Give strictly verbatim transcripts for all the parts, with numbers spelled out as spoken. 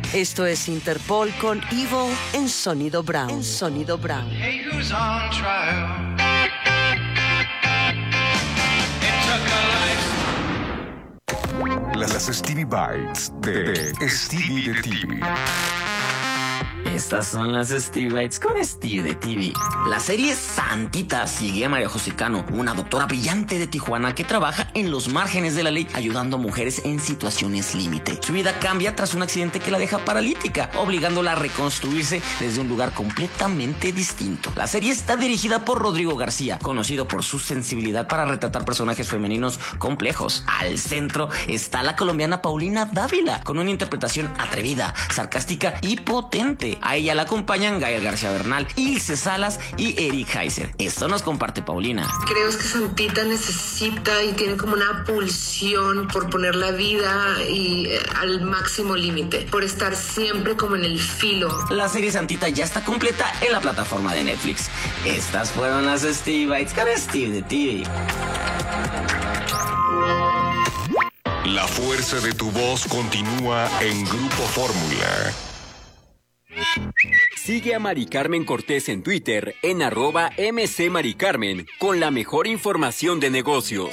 Esto es Interpol con Evil en Sonido Brown. En Sonido Brown. Hey, who's on trial? It took a life. Las Stevie Bites de Stevie de T V. Estas son las Stevie Bites con Stevie de T V. La serie Santita sigue a María José Cano, una doctora brillante de Tijuana que trabaja en los márgenes de la ley ayudando a mujeres en situaciones límite. Su vida cambia tras un accidente que la deja paralítica, obligándola a reconstruirse desde un lugar completamente distinto. La serie está dirigida por Rodrigo García, conocido por su sensibilidad para retratar personajes femeninos complejos. Al centro está la colombiana Paulina Dávila, con una interpretación atrevida, sarcástica y potente. A ella la acompañan Gael García Bernal, Ilse Salas y Eric Heiser. Esto nos comparte Paulina. Creo que Santita necesita y tiene como una pulsión por poner la vida y, eh, al máximo límite, por estar siempre como en el filo. La serie Santita ya está completa en la plataforma de Netflix. Estas fueron las Stevie Bites con Steve de T V. La fuerza de tu voz continúa en Grupo Fórmula. Sigue a Mari Carmen Cortés en Twitter en arroba mcmaricarmen con la mejor información de negocios.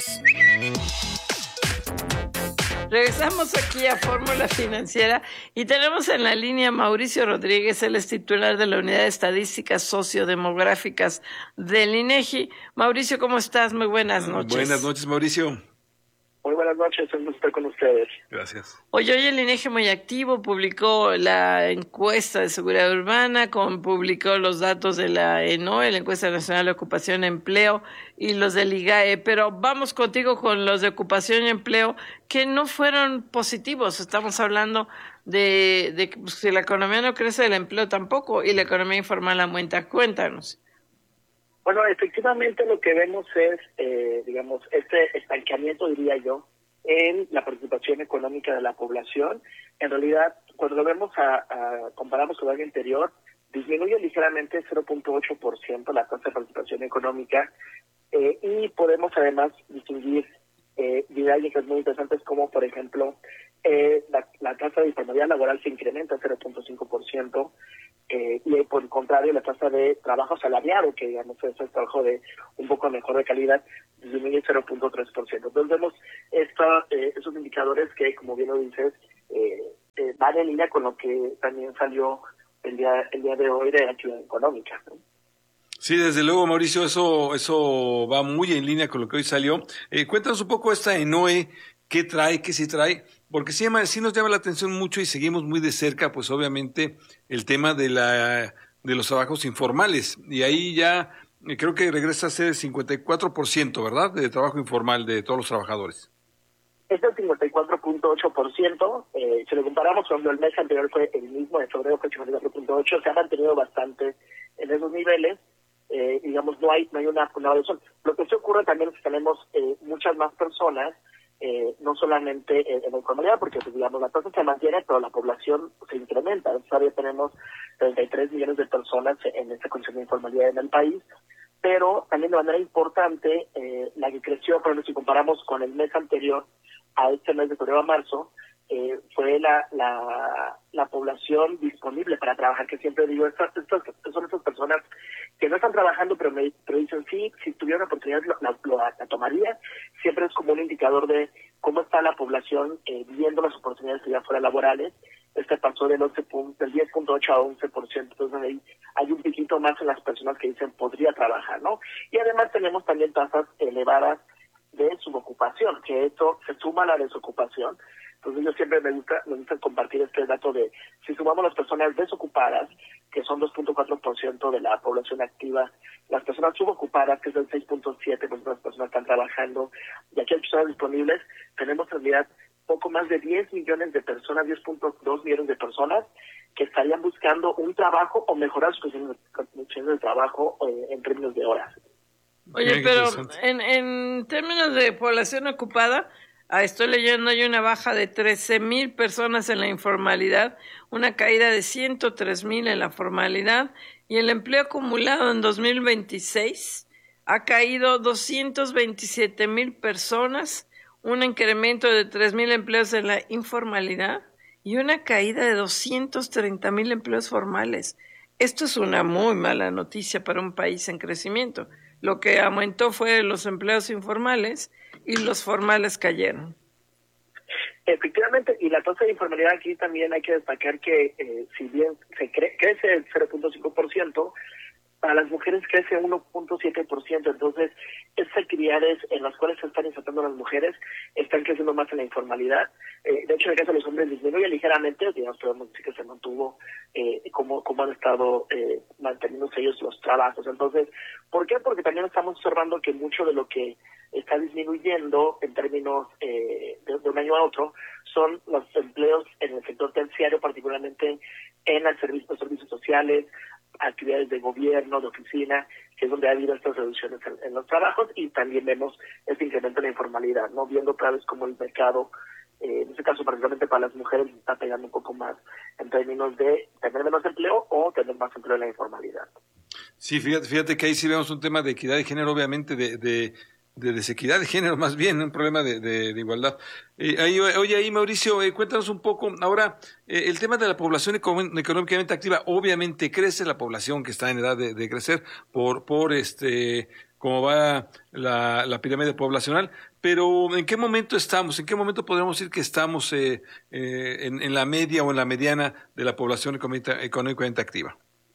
Regresamos aquí a Fórmula Financiera y tenemos en la línea Mauricio Rodríguez, él es titular de la Unidad de Estadísticas Sociodemográficas del INEGI. Mauricio, ¿cómo estás? Muy buenas noches. Buenas noches, Mauricio. Muy buenas noches, un gusto estar con ustedes. Gracias. Hoy, hoy el INEGI muy activo, publicó la encuesta de seguridad urbana, con, publicó los datos de la ENOE, la Encuesta Nacional de Ocupación y Empleo, y los del IGAE, pero vamos contigo con los de ocupación y empleo, que no fueron positivos. Estamos hablando de, de que pues, si la economía no crece, el empleo tampoco, y la economía informal aumenta. Cuéntanos. Bueno, efectivamente lo que vemos es, eh, digamos, este estancamiento, diría yo, en la participación económica de la población. En realidad, cuando lo vemos, a, a comparamos con el año anterior, disminuye ligeramente cero punto ocho por ciento la tasa de participación económica, eh, y podemos además distinguir eh, dinámicas muy interesantes como, por ejemplo, eh, la, la tasa de disponibilidad laboral se incrementa cero punto cinco por ciento, Eh, y por el contrario la tasa de trabajo asalariado, que digamos es el trabajo de un poco mejor de calidad, disminuye cero punto tres por ciento. Entonces vemos esta, eh, esos indicadores que, como bien lo dices, eh, eh, van en línea con lo que también salió el día el día de hoy de la actividad económica, ¿no? Sí, desde luego, Mauricio, eso eso va muy en línea con lo que hoy salió. Eh, cuéntanos un poco esta ENOE, qué trae, qué sí trae, porque sí, sí nos llama la atención mucho y seguimos muy de cerca, pues obviamente, el tema de la de los trabajos informales. Y ahí ya eh, creo que regresa a ser el cincuenta y cuatro por ciento, ¿verdad?, de trabajo informal de todos los trabajadores. Es el cincuenta y cuatro punto ocho por ciento. Eh, si lo comparamos cuando el mes anterior fue el mismo, en febrero fue cincuenta y cuatro punto ocho, se ha mantenido bastante en esos niveles. Eh, digamos, no hay no hay una, una variación. Lo que sí ocurre también es que tenemos eh, muchas más personas, eh, no solamente en, en la informalidad, porque pues, digamos la tasa se mantiene, pero la población se incrementa. Todavía tenemos treinta y tres millones de personas en esta condición de informalidad en el país, pero también de manera importante, eh, la que creció, por ejemplo, si comparamos con el mes anterior a este mes de febrero a marzo, eh, fue la, la la población disponible para trabajar, que siempre digo, estas, estas son estas personas que no están trabajando, pero me pero dicen, sí, si tuviera una oportunidad la, la, la tomaría. Siempre es como un indicador de cómo está la población eh, viendo las oportunidades que ya fuera laborales. Este pasó del once del diez punto ocho a once por ciento, entonces ahí hay un piquito más en las personas que dicen podría trabajar, ¿no? Y además tenemos también tasas elevadas de subocupación, que esto se suma a la desocupación. Entonces yo siempre me gusta, me gusta compartir este dato de, si sumamos las personas desocupadas, que son dos punto cuatro por ciento de la población activa, las personas subocupadas, que es el seis punto siete por ciento de las personas que están trabajando, y aquí hay personas disponibles, tenemos en realidad poco más de diez millones de personas, diez punto dos millones de personas que estarían buscando un trabajo o mejorar sus condiciones de trabajo eh, en términos de horas. Oye, pero en, en términos de población ocupada, ah, estoy leyendo, hay una baja de trece mil personas en la informalidad, una caída de ciento tres mil en la formalidad, y el empleo acumulado en dos mil veintiséis ha caído doscientos veintisiete mil personas, un incremento de tres mil empleos en la informalidad y una caída de doscientos treinta mil empleos formales. Esto es una muy mala noticia para un país en crecimiento. Lo que aumentó fue los empleos informales y los formales cayeron. Efectivamente, y la tasa de informalidad aquí también hay que destacar que eh, si bien se cre crece el cero punto cinco por ciento, para las mujeres crece uno punto siete por ciento, entonces esas actividades en las cuales se están insertando las mujeres están creciendo más en la informalidad. Eh, de hecho, en el caso de los hombres disminuye ligeramente, digamos, podemos decir que se mantuvo eh, como, como han estado eh, manteniéndose ellos los trabajos. Entonces, ¿por qué? Porque también estamos observando que mucho de lo que está disminuyendo en términos eh, de, de un año a otro son los empleos en el sector terciario, particularmente en el servicio, los servicios sociales, actividades de gobierno, de oficina, que es donde ha habido estas reducciones en, en los trabajos, y también vemos este incremento en la informalidad, ¿no? Viendo otra vez como el mercado, eh, en este caso particularmente para las mujeres, está pegando un poco más en términos de tener menos empleo o tener más empleo en la informalidad. Sí, fíjate, fíjate que ahí sí vemos un tema de equidad de género, obviamente, de, de, de desequidad de género, más bien, un problema de, de, de igualdad. Eh, ahí, oye, ahí, Mauricio, eh, cuéntanos un poco, ahora, eh, el tema de la población económicamente activa, obviamente crece la población que está en edad de, de crecer por, por este, cómo va la, la pirámide poblacional, pero ¿en qué momento estamos? ¿En qué momento podríamos decir que estamos eh, eh, en, en la media o en la mediana de la población económicamente activa?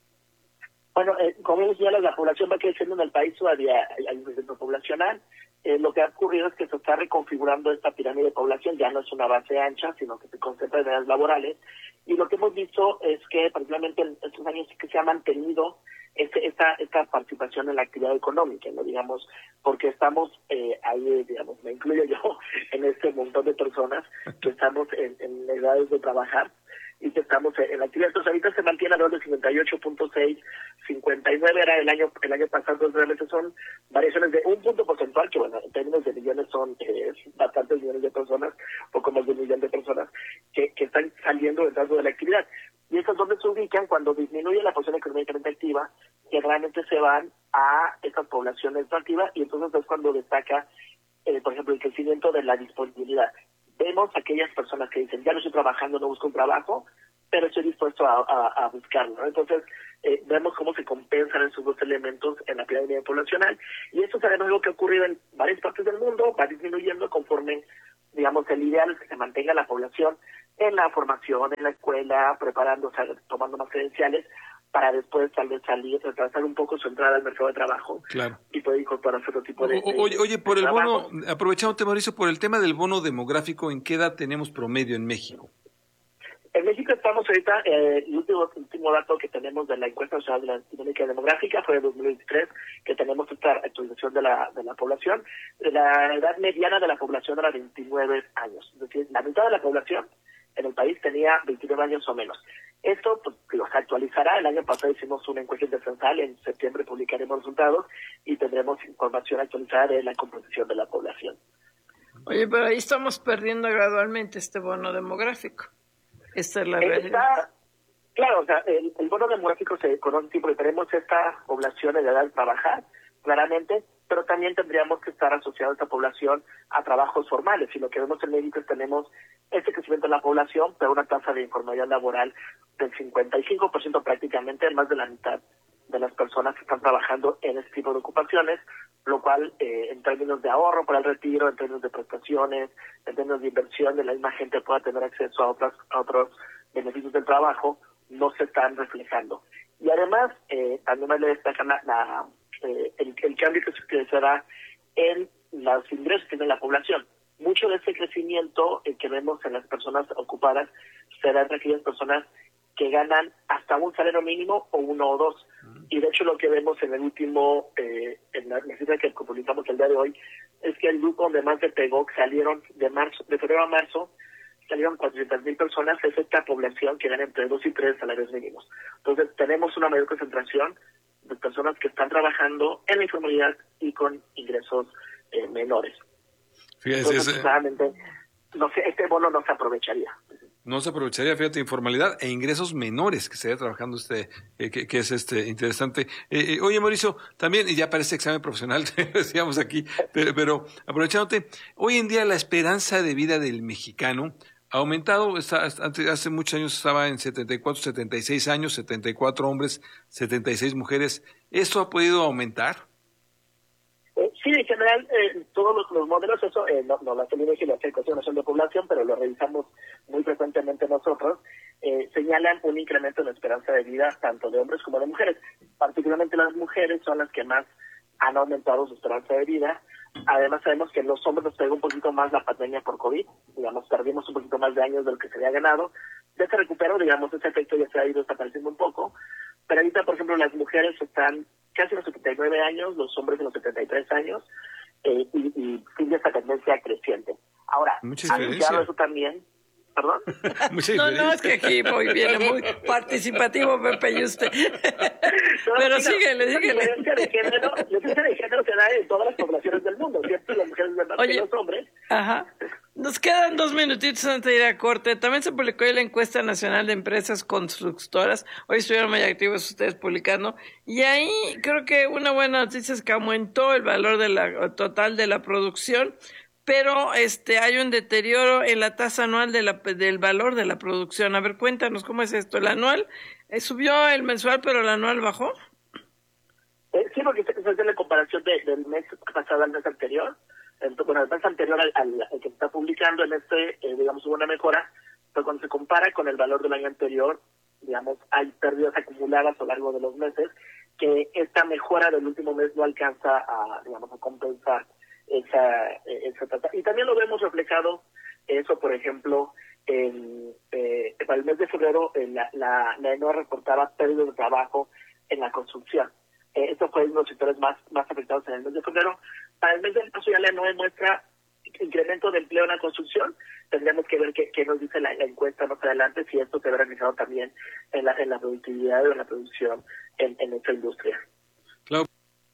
Bueno, eh, como decía, la población va creciendo en el país, todavía hay un crecimiento poblacional. Eh, lo que ha ocurrido es que se está reconfigurando esta pirámide de población, ya no es una base ancha, sino que se concentra en edades laborales. Y lo que hemos visto es que, particularmente en estos años, sí que se ha mantenido este, esta esta participación en la actividad económica, ¿no? Digamos, porque estamos eh, ahí, digamos, me incluyo yo en este montón de personas que estamos en, en edades de trabajar y que estamos en la actividad. Entonces ahorita se mantiene alrededor de cincuenta y ocho punto seis, cincuenta y nueve era el año el año pasado, entonces realmente son variaciones de un punto porcentual, que bueno, en términos de millones son eh, bastantes millones de personas, poco más de un millón de personas, que, que están saliendo dentro de la actividad. Y esas donde se ubican cuando disminuye la población económicamente activa, que realmente se van a estas poblaciones no activas, y entonces es cuando destaca, eh, por ejemplo, el crecimiento de la disponibilidad. Vemos aquellas personas que dicen, ya no estoy trabajando, no busco un trabajo, pero estoy dispuesto a, a, a buscarlo, ¿no? Entonces, eh, vemos cómo se compensan esos dos elementos en la pirámide poblacional, y esto es algo que ha ocurrido en varias partes del mundo, va disminuyendo conforme, digamos, el ideal es que se mantenga la población en la formación, en la escuela, preparándose, tomando más credenciales, para después tal vez salir, retrasar un poco su entrada al mercado de trabajo, claro, y poder incorporarse a otro tipo de, de Oye, oye por de el trabajo. bono, aprovechándote, Mauricio, por el tema del bono demográfico, ¿en qué edad tenemos promedio en México? En México estamos ahorita, eh, el último, último dato que tenemos de la encuesta nacional de la dinámica demográfica fue de dos mil veintitrés, que tenemos esta actualización de la de la población. La edad mediana de la población era veintinueve años, es decir, la mitad de la población en el país tenía veintinueve años o menos. Esto pues, se actualizará. El año pasado hicimos una encuesta intercensal, en septiembre publicaremos resultados y tendremos información actualizada de la composición de la población. Oye, pero ahí estamos perdiendo gradualmente este bono demográfico. Esta es la realidad. Está, claro, o sea, el, el bono demográfico se conoce sí, porque tenemos esta población en edad de trabajar, claramente, pero también tendríamos que estar asociado a esta población a trabajos formales. Y lo que vemos en México es que tenemos este crecimiento de la población, pero una tasa de informalidad laboral del cincuenta y cinco por ciento prácticamente, más de la mitad de las personas que están trabajando en este tipo de ocupaciones, lo cual eh, en términos de ahorro para el retiro, en términos de prestaciones, en términos de inversión, de la misma gente pueda tener acceso a otras a otros beneficios del trabajo, no se están reflejando. Y además, eh, también me le destacan la, la, eh, el, el cambio que se, que se da en los ingresos que tiene la población. Mucho de ese crecimiento eh, que vemos en las personas ocupadas se da entre aquellas personas que ganan hasta un salario mínimo o uno o dos. Y de hecho lo que vemos en el último, eh, en la, la cifra que publicamos el día de hoy, es que el grupo donde más se pegó salieron de marzo, de febrero a marzo, salieron cuatrocientas mil personas, es esta población que gana entre dos y tres salarios mínimos. Entonces tenemos una mayor concentración de personas que están trabajando en la informalidad y con ingresos eh, menores. Fíjese, Entonces, claramente, no sé, este bono no se aprovecharía. No se aprovecharía, fíjate, informalidad e ingresos menores que se vaya trabajando este, eh, que, que es este interesante. Eh, eh, oye, Mauricio, también, y ya parece examen profesional, decíamos aquí, pero, pero aprovechándote, hoy en día la esperanza de vida del mexicano ha aumentado, está, antes, hace muchos años estaba en setenta y cuatro, setenta y seis años, setenta y cuatro hombres, setenta y seis mujeres. ¿Esto ha podido aumentar? Eh, sí, en general, eh, todos los, los modelos, eso eh, no, no lo hace el INEGI, lo hace el Consejo Nacional de Población, pero lo revisamos muy frecuentemente nosotros, eh, señalan un incremento en la esperanza de vida tanto de hombres como de mujeres. Particularmente las mujeres son las que más han aumentado su esperanza de vida. Además sabemos que los hombres nos pegó un poquito más la pandemia por COVID, digamos, perdimos un poquito más de años de lo que se había ganado. Ya se recuperó, digamos, ese efecto ya se ha ido desapareciendo un poco, pero ahorita, por ejemplo, las mujeres están casi en los setenta y nueve años, los hombres en los setenta y tres años, eh, y, y sigue esta tendencia creciente. Ahora, asociado eso también, ¿perdón? No, no, es que aquí muy viene muy participativo Pepe y usted. No, Pero no, síguele, síguele. La diferencia de género, la diferencia de género se da en todas las poblaciones del mundo, ¿cierto? Las mujeres ven más que los hombres. Ajá. Nos quedan dos minutitos antes de ir a corte. También se publicó la encuesta nacional de empresas constructoras. Hoy estuvieron muy activos ustedes publicando. Y ahí creo que una buena noticia es que aumentó el valor de la total de la producción, pero este hay un deterioro en la tasa anual de la, del valor de la producción. A ver, cuéntanos cómo es esto. ¿El anual eh, subió el mensual, pero el anual bajó? Eh, sí, porque se hace la comparación de, del mes pasado al mes anterior. Entonces, bueno, el mes anterior al, al, al que se está publicando, en este, eh, digamos, hubo una mejora, pero cuando se compara con el valor del año anterior, digamos, hay pérdidas acumuladas a lo largo de los meses, que esta mejora del último mes no alcanza a, digamos, a compensar esa, esa tasa. Y también lo vemos reflejado, eso, por ejemplo, en, eh, para el mes de febrero, eh, la, la, la ENOE reportaba pérdidas de trabajo en la construcción. Eh, esto fue uno de los sectores más, más afectados en el mes de febrero. Para el mes de marzo ya la ENOE muestra incremento de empleo en la construcción. Tendríamos que ver qué, qué nos dice la, la encuesta más adelante, si esto se ve reflejado también en la, en la productividad o en la producción en, en esta industria. Claro.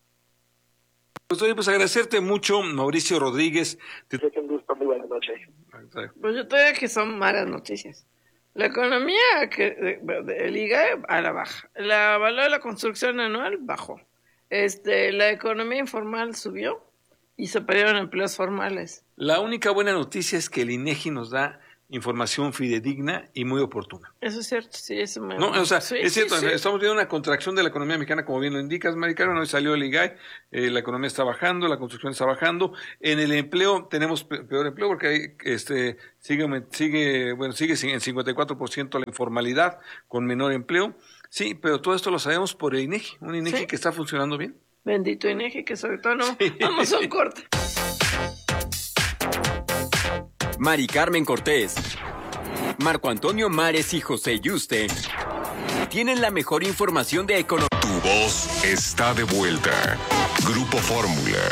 Pues, oye, pues agradecerte mucho, Mauricio Rodríguez. Es un gusto, muy buenas noches. Pues yo todavía que son malas noticias. La economía, que el I G A E a la baja. La valor de la construcción anual bajó. Este, la economía informal subió y se perdieron empleos formales. La única buena noticia es que el INEGI nos da información fidedigna y muy oportuna. Eso es cierto, sí, eso me... No, o sea, sí, es cierto, sí, sí. Estamos viendo una contracción de la economía mexicana, como bien lo indicas, Mari Carmen. Hoy salió el I G A E, eh, la economía está bajando, la construcción está bajando. En el empleo tenemos peor empleo porque hay, este, sigue, sigue, bueno, sigue en cincuenta y cuatro por ciento la informalidad con menor empleo. Sí, pero todo esto lo sabemos por el INEGI, un INEGI ¿sí? que está funcionando bien. Bendito INEGI, que sobre todo no. Sí. Vamos a un corte. Mari Carmen Cortés, Marco Antonio Mares y José Yuste tienen la mejor información de economía. Tu voz está de vuelta. Grupo Fórmula.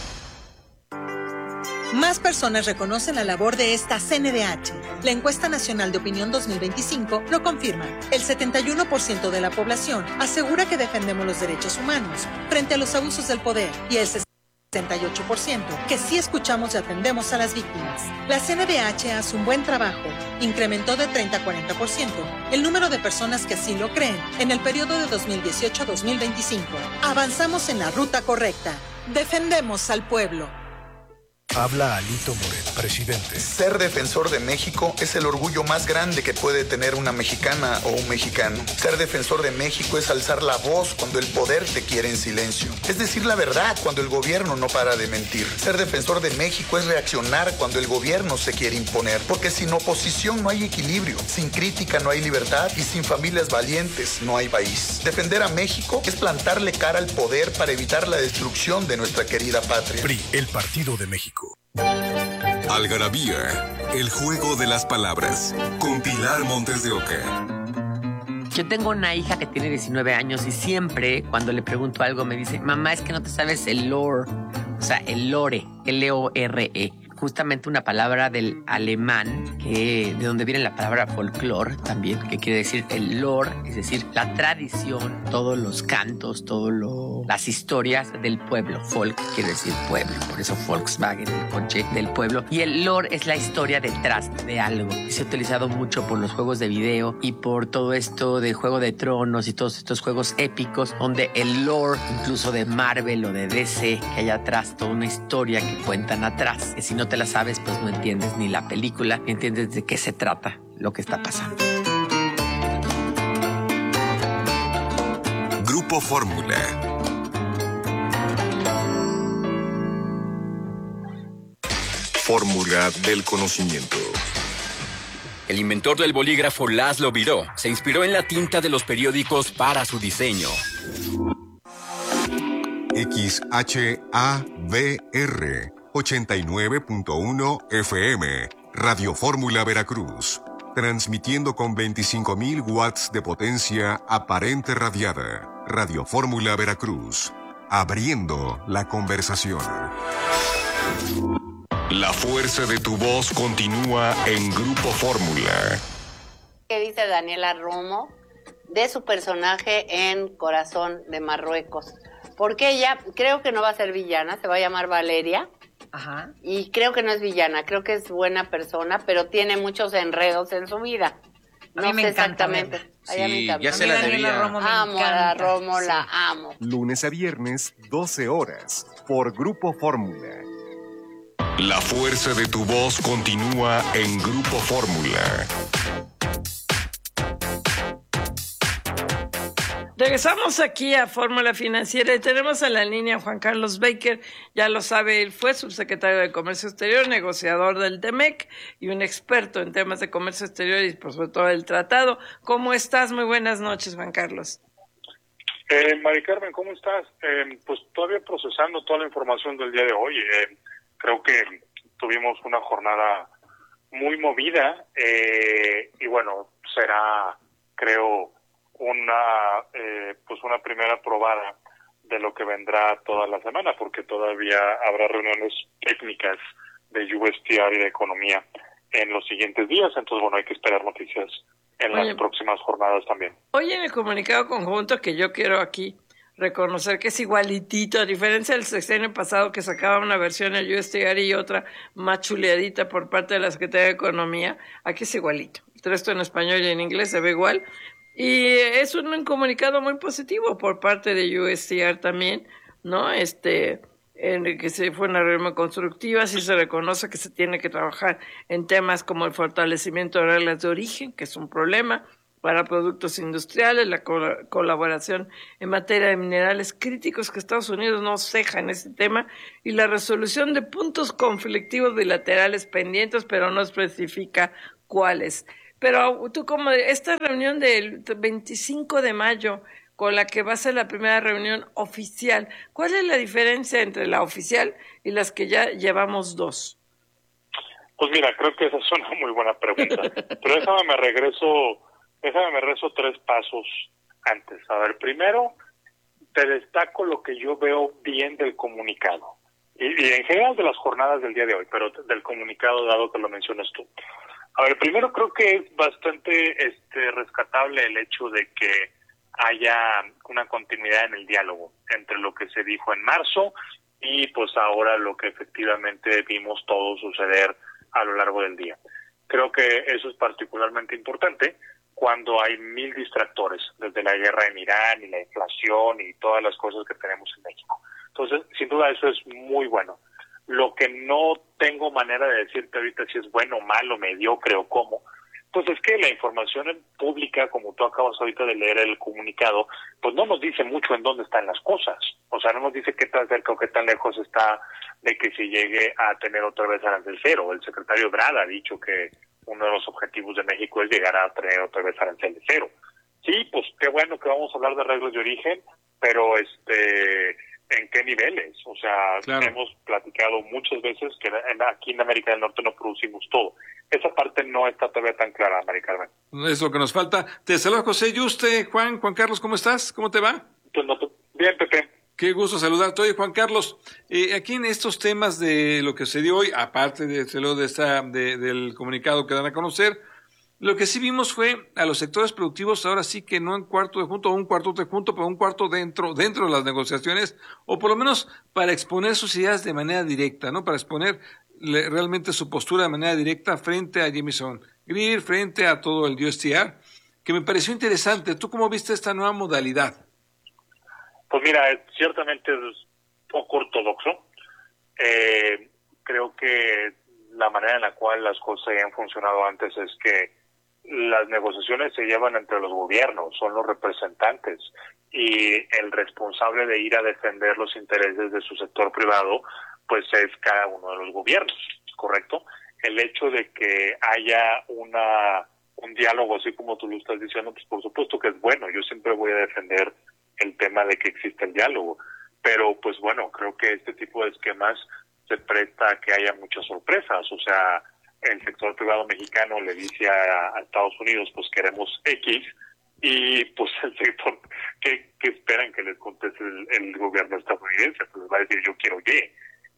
Más personas reconocen la labor de esta C N D H. La encuesta nacional de opinión dos mil veinticinco lo confirma. El setenta y uno por ciento de la población asegura que defendemos los derechos humanos frente a los abusos del poder y el sesenta y ocho por ciento que sí escuchamos y atendemos a las víctimas. La C N D H hace un buen trabajo. Incrementó de treinta a cuarenta por ciento el número de personas que así lo creen en el periodo de dos mil dieciocho a dos mil veinticinco. Avanzamos en la ruta correcta. Defendemos al pueblo. Habla Alito Moreno, presidente. Ser defensor de México es el orgullo más grande que puede tener una mexicana o un mexicano. Ser defensor de México es alzar la voz cuando el poder te quiere en silencio. Es decir la verdad cuando el gobierno no para de mentir. Ser defensor de México es reaccionar cuando el gobierno se quiere imponer. Porque sin oposición no hay equilibrio, sin crítica no hay libertad y sin familias valientes no hay país. Defender a México es plantarle cara al poder para evitar la destrucción de nuestra querida patria. P R I, el Partido de México. Algarabía, el juego de las palabras, con Pilar Montes de Oca. Yo tengo una hija que tiene diecinueve años y siempre cuando le pregunto algo me dice, mamá, es que no te sabes el lore, o sea, el lore, L O R E. Justamente una palabra del alemán, que de donde viene la palabra folclore también, que quiere decir el lore, es decir, la tradición, todos los cantos, todas las historias del pueblo. Folk quiere decir pueblo, por eso Volkswagen, el coche del pueblo. Y el lore es la historia detrás de algo. Se ha utilizado mucho por los juegos de video y por todo esto de Juego de Tronos y todos estos juegos épicos, donde el lore, incluso de Marvel o de D C, que hay atrás, toda una historia que cuentan atrás, que si no te te la sabes, pues no entiendes ni la película, ni entiendes de qué se trata lo que está pasando. Grupo Fórmula. Fórmula del conocimiento. El inventor del bolígrafo Laszlo Biró se inspiró en la tinta de los periódicos para su diseño. X H A V R ochenta y nueve punto uno F M, Radio Fórmula Veracruz, transmitiendo con veinticinco mil watts de potencia aparente radiada. Radio Fórmula Veracruz, abriendo la conversación. La fuerza de tu voz continúa en Grupo Fórmula. ¿Qué dice Daniela Romo de su personaje en Corazón de Marruecos? Porque ella creo que no va a ser villana, se va a llamar Valeria. Ajá. Y creo que no es villana, creo que es buena persona, pero tiene muchos enredos en su vida. No a mí me sé encanta exactamente. verla. A ella me Sí, encanta. ya se A mí la Daniela debía. Romo me amo a la Romo, Sí. la amo. Lunes a viernes, doce horas, por Grupo Fórmula. La fuerza de tu voz continúa en Grupo Fórmula. Regresamos aquí a Fórmula Financiera y tenemos en la línea a Juan Carlos Baker. Ya lo sabe, él fue subsecretario de Comercio Exterior, negociador del T M E C y un experto en temas de comercio exterior y por sobre todo el tratado. ¿Cómo estás? Muy buenas noches, Juan Carlos. Eh, Mari Carmen, ¿cómo estás? Eh, pues todavía procesando toda la información del día de hoy. Eh, creo que tuvimos una jornada muy movida eh, y bueno, será, creo, una eh, pues una primera probada de lo que vendrá toda la semana, porque todavía habrá reuniones técnicas de U S T R y de economía en los siguientes días, entonces bueno, hay que esperar noticias en Oye, las próximas jornadas también. Hoy en el comunicado conjunto que yo quiero aquí reconocer que es igualitito, a diferencia del sexenio pasado que sacaba una versión el U S T R y otra más chuleadita por parte de la Secretaría de Economía, aquí es igualito. El resto en español y en inglés se ve igual. Y es un comunicado muy positivo por parte de U S T R también, ¿no? Este, en el que se fue una reunión constructiva, sí se reconoce que se tiene que trabajar en temas como el fortalecimiento de reglas de origen, que es un problema para productos industriales, la col- colaboración en materia de minerales críticos, que Estados Unidos no ceja en ese tema, y la resolución de puntos conflictivos bilaterales pendientes, pero no especifica cuáles. Pero tú, como esta reunión del veinticinco de mayo, con la que va a ser la primera reunión oficial, ¿cuál es la diferencia entre la oficial y las que ya llevamos dos? Pues mira, creo que esa es una muy buena pregunta, pero déjame me regreso, déjame me regreso tres pasos antes. A ver, primero, te destaco lo que yo veo bien del comunicado, y, y en general de las jornadas del día de hoy, pero del comunicado dado que lo mencionas tú. A ver, primero creo que es bastante este rescatable el hecho de que haya una continuidad en el diálogo entre lo que se dijo en marzo y pues ahora lo que efectivamente vimos todo suceder a lo largo del día. Creo que eso es particularmente importante cuando hay mil distractores, desde la guerra en Irán y la inflación y todas las cosas que tenemos en México. Entonces, sin duda eso es muy bueno. Lo que no tengo manera de decirte ahorita si es bueno, malo, mediocre o cómo, pues es que la información pública, como tú acabas ahorita de leer el comunicado, pues no nos dice mucho en dónde están las cosas. O sea, no nos dice qué tan cerca o qué tan lejos está de que se llegue a tener otra vez arancel cero. El secretario Ebrard ha dicho que uno de los objetivos de México es llegar a tener otra vez arancel de cero. Sí, pues qué bueno que vamos a hablar de reglas de origen, pero este... ¿en qué niveles? O sea, claro, hemos platicado muchas veces que en, aquí en América del Norte no producimos todo. Esa parte no está todavía tan clara, Mari Carmen. Es lo que nos falta. Te saluda José Yuste. Juan, Juan Carlos, ¿cómo estás? ¿Cómo te va? Pues no, bien, Pepe. Qué gusto saludarte. Oye, Juan Carlos, eh, aquí en estos temas de lo que se dio hoy, aparte de, de esta, de, del comunicado que dan a conocer, lo que sí vimos fue a los sectores productivos, ahora sí que no en cuarto de junto o un cuarto de junto, pero un cuarto dentro, dentro de las negociaciones, o por lo menos para exponer sus ideas de manera directa, ¿no? Para exponer le, realmente su postura de manera directa frente a Jamieson Greer, frente a todo el U S T R, que me pareció interesante. ¿Tú cómo viste esta nueva modalidad? Pues mira, ciertamente es poco ortodoxo. Eh, creo que la manera en la cual las cosas habían funcionado antes es que las negociaciones se llevan entre los gobiernos, son los representantes, y el responsable de ir a defender los intereses de su sector privado, pues es cada uno de los gobiernos, ¿correcto? El hecho de que haya una un diálogo, así como tú lo estás diciendo, pues por supuesto que es bueno. Yo siempre voy a defender el tema de que existe el diálogo, pero pues bueno, creo que este tipo de esquemas se presta a que haya muchas sorpresas. O sea, el sector privado mexicano le dice a, a Estados Unidos, pues queremos X, y pues el sector, ¿qué, qué esperan que les conteste el, el gobierno estadounidense? Pues les va a decir, yo quiero Y.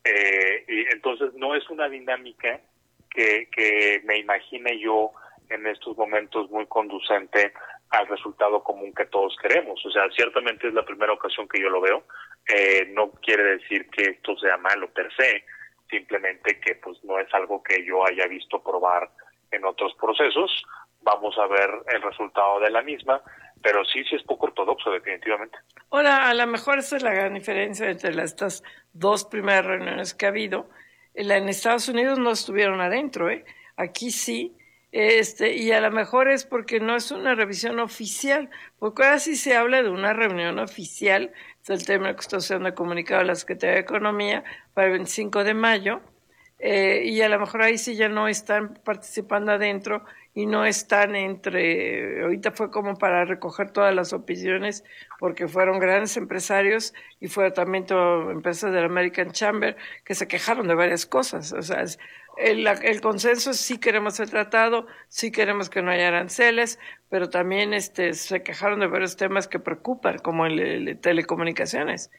Eh, y entonces no es una dinámica que, que me imagine yo en estos momentos muy conducente al resultado común que todos queremos. O sea, ciertamente es la primera ocasión que yo lo veo. Eh, no quiere decir que esto sea malo per se, simplemente que pues no es algo que yo haya visto probar en otros procesos. Vamos a ver el resultado de la misma, pero sí, sí es poco ortodoxo, definitivamente. Ahora, a lo mejor esa es la gran diferencia entre las, estas dos primeras reuniones que ha habido. En, la, en Estados Unidos no estuvieron adentro, ¿eh? Aquí sí. Este, y a lo mejor es porque no es una revisión oficial, porque ahora sí se habla de una reunión oficial, es el término que está usando el comunicado de la Secretaría de Economía para el veinticinco de mayo, eh, y a lo mejor ahí sí ya no están participando adentro y no están entre, ahorita fue como para recoger todas las opiniones, porque fueron grandes empresarios y fueron también todo, empresas del American Chamber que se quejaron de varias cosas. O sea, es, el, el consenso es sí queremos el tratado, sí queremos que no haya aranceles, pero también este se quejaron de varios temas que preocupan, como el, el telecomunicaciones.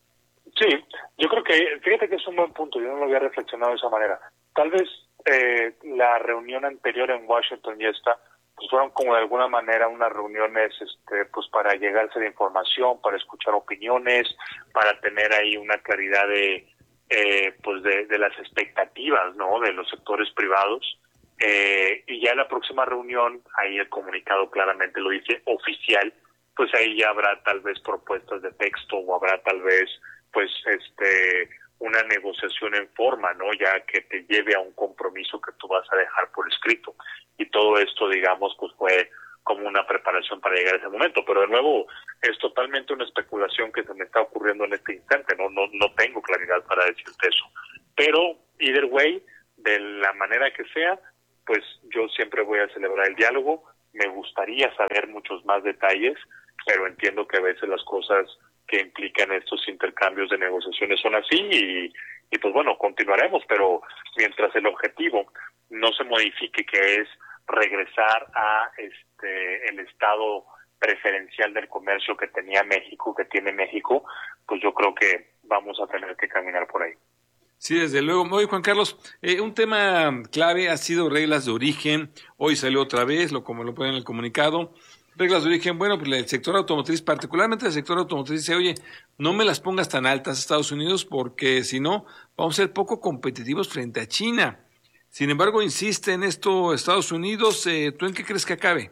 Sí, yo creo que, fíjate que es un buen punto, yo no lo había reflexionado de esa manera. Tal vez eh, la reunión anterior en Washington y esta, pues fueron como de alguna manera unas reuniones este, pues para llegarse de información, para escuchar opiniones, para tener ahí una claridad de eh, pues de, de las expectativas, ¿no?, de los sectores privados. Eh, y ya en la próxima reunión, ahí el comunicado claramente lo dice, oficial, pues ahí ya habrá tal vez propuestas de texto o habrá tal vez pues este una negociación en forma, ¿no?, ya que te lleve a un compromiso que tú vas a dejar por escrito. Y todo esto, digamos, pues fue como una preparación para llegar a ese momento. Pero de nuevo, es totalmente una especulación que se me está ocurriendo en este instante, no no no tengo claridad para decirte eso. Pero, either way, de la manera que sea, pues yo siempre voy a celebrar el diálogo. Me gustaría saber muchos más detalles, pero entiendo que a veces las cosas que implican estos intercambios de negociaciones son así y, y pues bueno, continuaremos, pero mientras el objetivo no se modifique, que es regresar a este el estado preferencial del comercio que tenía México, que tiene México, pues yo creo que vamos a tener que caminar por ahí. Sí, desde luego. Oye, Juan Carlos, eh, un tema clave ha sido reglas de origen. Hoy salió otra vez, lo como lo ponen en el comunicado. Reglas de origen, bueno, pues el sector automotriz, particularmente el sector automotriz, dice, oye, no me las pongas tan altas Estados Unidos porque si no, vamos a ser poco competitivos frente a China. Sin embargo, insiste en esto Estados Unidos. Eh, ¿Tú en qué crees que acabe?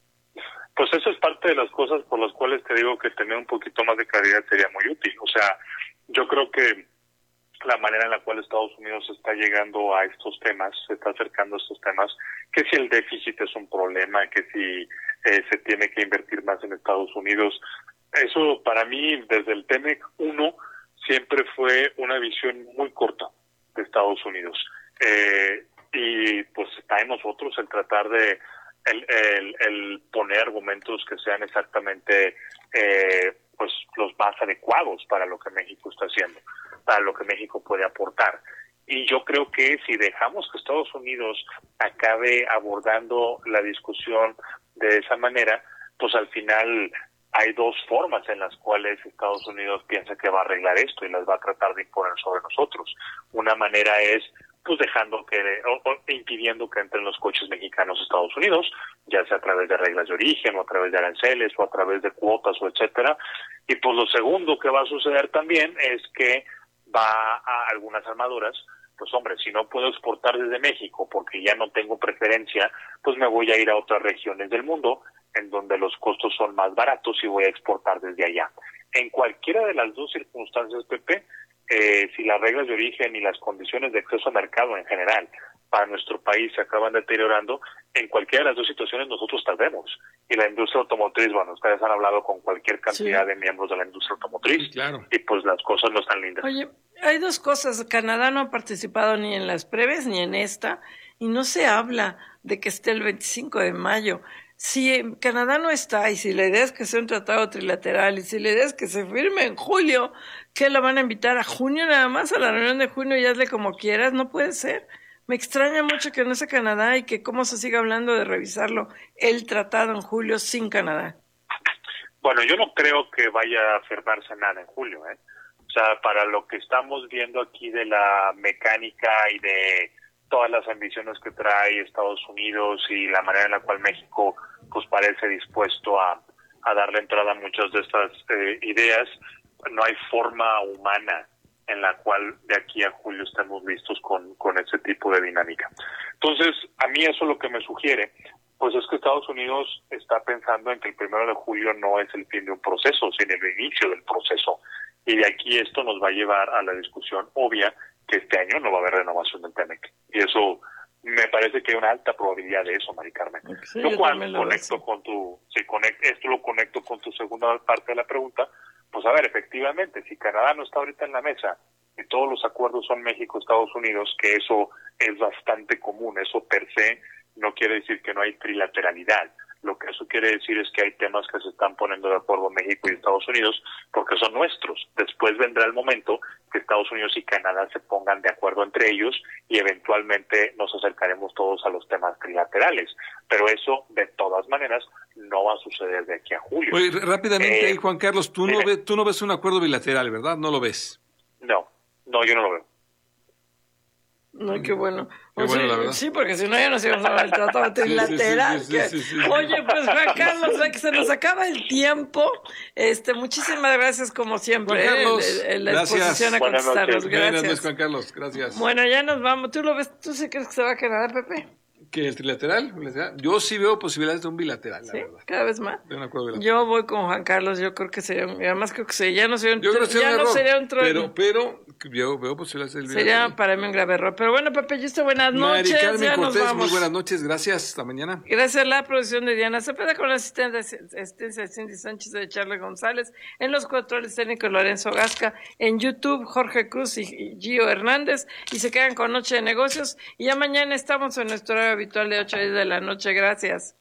Pues eso es parte de las cosas por las cuales te digo que tener un poquito más de claridad sería muy útil. O sea, yo creo que la manera en la cual Estados Unidos está llegando a estos temas, se está acercando a estos temas, que si el déficit es un problema, que si eh, se tiene que invertir más en Estados Unidos, eso para mí desde el T M E C uno siempre fue una visión muy corta de Estados Unidos. Eh, y pues está en nosotros el tratar de el, el, el poner argumentos que sean exactamente eh, pues los más adecuados para lo que México está haciendo, para lo que México puede aportar. Y yo creo que si dejamos que Estados Unidos acabe abordando la discusión de esa manera, pues al final hay dos formas en las cuales Estados Unidos piensa que va a arreglar esto y las va a tratar de imponer sobre nosotros. Una manera es pues dejando que, o, o impidiendo que entren los coches mexicanos a Estados Unidos, ya sea a través de reglas de origen, o a través de aranceles, o a través de cuotas, o etcétera. Y pues lo segundo que va a suceder también es que va a algunas armadoras, pues hombre, si no puedo exportar desde México porque ya no tengo preferencia, pues me voy a ir a otras regiones del mundo en donde los costos son más baratos y voy a exportar desde allá. En cualquiera de las dos circunstancias, Pepe, eh, si las reglas de origen y las condiciones de acceso al mercado en general para nuestro país se acaban deteriorando, en cualquiera de las dos situaciones nosotros tardemos. Y la industria automotriz, bueno, ustedes han hablado con cualquier cantidad sí. de miembros de la industria automotriz, sí, claro. y pues las cosas no están lindas. Oye, hay dos cosas. Canadá no ha participado ni en las previas ni en esta, y no se habla de que esté el veinticinco de mayo. Si Canadá no está, y si la idea es que sea un tratado trilateral, y si la idea es que se firme en julio, ¿qué la van a invitar a junio nada más? A la reunión de junio y hazle como quieras, no puede ser. Me extraña mucho que no sea Canadá y que cómo se siga hablando de revisarlo el tratado en julio sin Canadá. Bueno, yo no creo que vaya a firmarse nada en julio, ¿eh? O sea, para lo que estamos viendo aquí de la mecánica y de todas las ambiciones que trae Estados Unidos y la manera en la cual México pues parece dispuesto a, a darle entrada a muchas de estas eh, ideas, no hay forma humana en la cual de aquí a julio estemos listos con, con ese tipo de dinámica. Entonces, a mí eso lo que me sugiere, pues es que Estados Unidos está pensando en que el primero de julio no es el fin de un proceso, sino el inicio del proceso. Y de aquí esto nos va a llevar a la discusión obvia que este año no va a haber renovación del TEMEC. Y eso, me parece que hay una alta probabilidad de eso, Mari Carmen. Sí, lo cual lo conecto veo. con tu, si conect, esto lo conecto con tu segunda parte de la pregunta. Pues a ver, efectivamente, si Canadá no está ahorita en la mesa y todos los acuerdos son México-Estados Unidos, que eso es bastante común, eso per se no quiere decir que no hay trilateralidad. Lo que eso quiere decir es que hay temas que se están poniendo de acuerdo México y Estados Unidos porque son nuestros. Después vendrá el momento que Estados Unidos y Canadá se pongan de acuerdo entre ellos y eventualmente nos acercaremos todos a los temas trilaterales. Pero eso, de todas maneras, no va a suceder de aquí a julio. Oye, rápidamente, Eh, Juan Carlos, tú no, dime. ves, tú no ves un acuerdo bilateral, ¿verdad? No lo ves. No, no, yo no lo veo. No, qué bueno. Qué O bueno, sí, la verdad. sí, porque si no ya nos íbamos a hablar del tratado trilateral. sí, sí, sí, sí, sí, sí. Oye, pues Juan Carlos, ve que se nos acaba el tiempo. Este, muchísimas gracias como siempre. Juan Carlos, eh, el- el- la gracias. exposición a Buenas contestarnos. noches. Buenas noches, Gracias. Juan Carlos, gracias. Bueno, ya nos vamos. ¿Tú lo ves? ¿Tú sí crees que se va a quedar, Pepe? ¿Que el trilateral? ¿Bilateral? Yo sí veo posibilidades de un bilateral, la Sí, verdad. cada vez más. De un acuerdo bilateral. Yo voy con Juan Carlos. Yo creo que sería, un- y además creo que sería, ya no sería un, Yo creo que ya sería un no error, sería un tro- pero, pero yo veo posibilidades del sería bilateral. para mí un grave error. Pero bueno, Pepe, yo estoy buenas Mari noches. Carmen Ya nos Cortés, vamos. muy buenas noches, gracias, hasta mañana. Gracias a la producción de Diana Cepeda con la asistente- asistencia de Cindy Sánchez de Charlie González, en los controles técnicos Lorenzo Gasca, en YouTube Jorge Cruz y y Gio Hernández, y se quedan con Noche de Negocios, y ya mañana estamos en nuestro horario habitual de ocho a diez de la noche. Gracias.